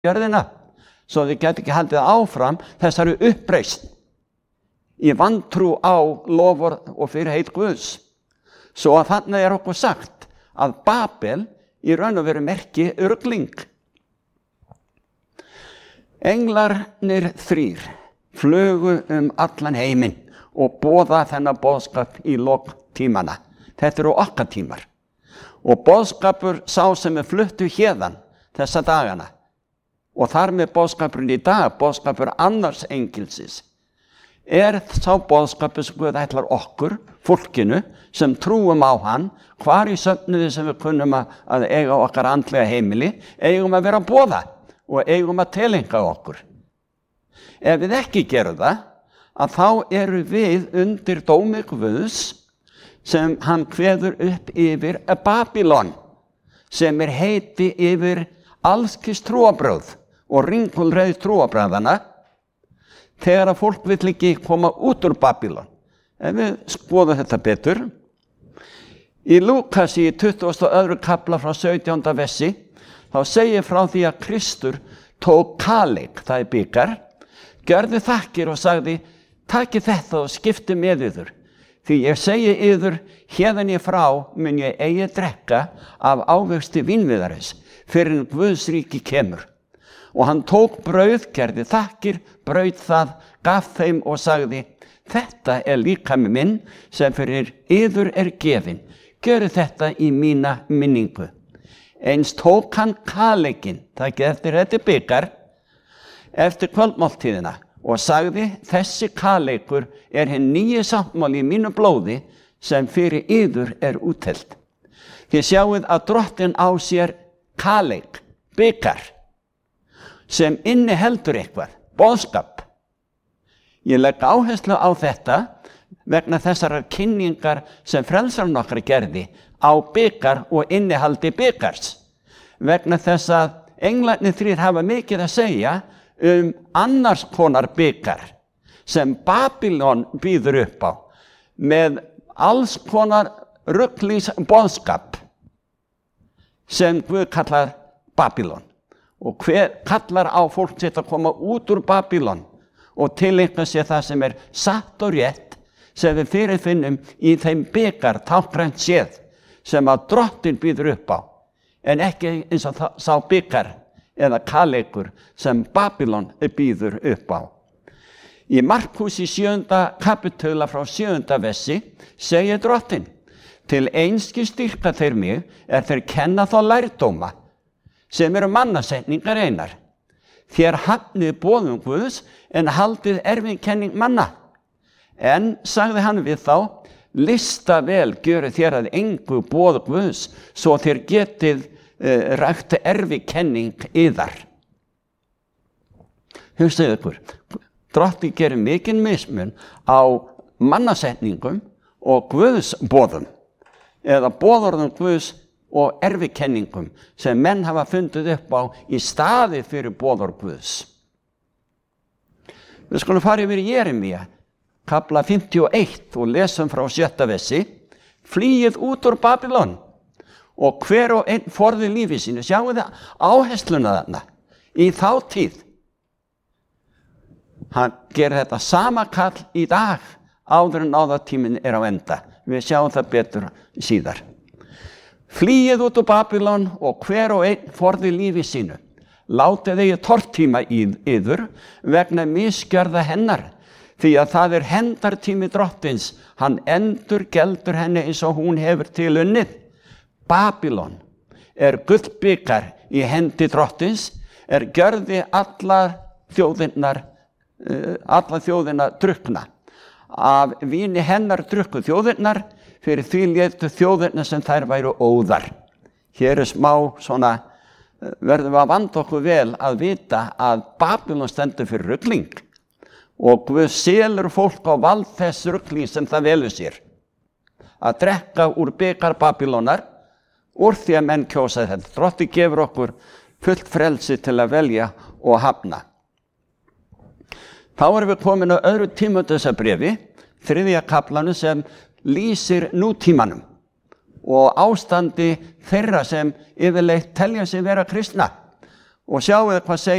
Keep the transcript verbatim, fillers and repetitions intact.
jörðina, svo þið geti ekki haldið áfram þessari uppreisn í vantrú á loforð og fyrirheit Guðs. Svo að þannig er okkur sagt að Babel í raun og veru merki rugling. Englarnir þrír flugu um allan heiminn og boða þennan boðskap í lok tímana. Þetta eru okkar tímar. Og boðskapur sá sem er fluttu hérðan þessa dagana. Og þar með boðskapurinn í dag, boðskapur annars engilsis, er sá boðskapur sem Guð ætlar okkur, fólkinu, sem trúum á hann, hvar í söfnuði sem við kunnum að, að eiga okkar andlega heimili, eigum að vera að boða og eigum að telinga okkur. Ef við ekki gerum það, að þá eru við undir dómi Guðs sem hann kveður upp yfir Babylon, sem er heiti yfir allskis trúarbrögð og ringulreið trúarbragðana, þegar að fólk vill ekki koma út úr Babylon. Ef við skoðum þetta betur, í Lúkas í tuttugasta og öðrum kafla frá sautjánda versi, þá segir frá því að Kristur tók kaleik, það er bikar, gjörði þakkir og sagði, takið þetta og skipti með yður, því ég segi yður, hérðan ég frá mun ég eigi drekka af ávexti vínviðarins, fyrir en Guðs ríki kemur. Og hann tók brauð, gerði þakkir, braut það, gaf þeim og sagði, þetta er líkami minn sem fyrir yður er gefin. Gjörið þetta í mína minningu. Eins tók hann kaleikinn, það eftir þetta bikar, eftir kvöldmáltíðina og sagði, þessi kaleikur er hinn nýji sáttmáli í mínu blóði sem fyrir yður er úttelt. Þið sjáið að Drottinn á sér kaleik, bikar, sem inniheldur eitthvað, boðskap. Ég legg áherslu á þetta vegna þessarar kynningar sem frelsarinn okkar gerði á bikar og innihaldi bikars. Vegna þess að englarnir þrír hafa mikið að segja um annars konar bikar sem Babylon býður upp á með alls konar ruglís boðskap sem Guð kallar Babylon. Og hver kallar á fólk sitt að koma út úr Babylon og tileinka sér það sem er satt og rétt sem við fyrirfinnum í þeim bikar táknrænt séð sem að Drottinn býður upp á, en ekki eins og það, sá bikar eða kaleikur sem Babylon býður upp á. Í Markús í sjöunda kapitula frá sjöunda versi segir Drottinn, til einskis styrka þeir mig er þeir kenna þá lærdóma sem eru mannasetningar einar. Þér hafnið boðum Guðs en haldið erfinkenning manna. En, sagði hann við þá, lista vel gjörið þér að engu boð Guðs, svo þér getið uh, rækt erfinkenning yðar. Hugsaðu ykkur, Drottinn gerir mikinn mismun á mannasetningum og Guðs boðum, eða boðorðum Guðs og erfikenningum sem menn hafa fundið upp á í staði fyrir boðorð Guðs. Við skulum fara yfir Jeremía, kafla fimmtíu og eitt og lesum frá sjötta versi, flýið út úr Babylon og hver og einn forði lífi sínu. Sjáum þið áhersluna þarna í þá tíð. Hann gerir þetta sama kall í dag áður en áðartíminn er á enda. Við sjáum það betur síðar. Flýið út úr Babylon og hver og einn forði lífi sínu. Látið eigi tortíma í yður vegna misgjörða hennar, því að það er hendartími Drottins, hann endur geldur henni eins og hún hefur til unnið. Babylon er gullbikar í hendi Drottins, er gjörði allar þjóðirnar, allar þjóðirna drukkna. Af víni hennar drukku þjóðirnar, fyrir því létu þjóðirna sem þær væru óðar. Hér er smá svona, verðum við að vanda okkur vel að vita að Babylon stendur fyrir rugling og Guð selur fólk á vald þess rugling sem það velur sér. Að drekka úr bikar Babylonar úr því að menn kjósa þetta. Drottinn gefur okkur fullt frelsi til að velja og hafna. Þá erum við komin á öðru Tímóteusarbréfi, þriðja kaflanum sem lýsir nútímanum og ástandi þeirra sem yfirleitt telja sig vera kristna Og sjáu hvað segir